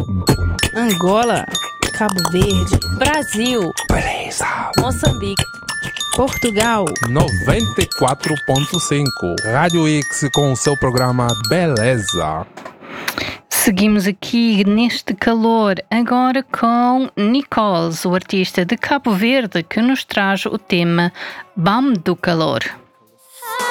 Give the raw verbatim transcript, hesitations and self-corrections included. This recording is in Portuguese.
Angola, Cabo Verde, Brasil, Beleza. Moçambique, Portugal. noventa e quatro ponto cinco. Rádio X com o seu programa Beleza. Seguimos aqui neste calor, agora com Nicols, o artista de Cabo Verde, que nos traz o tema Bam do Calor.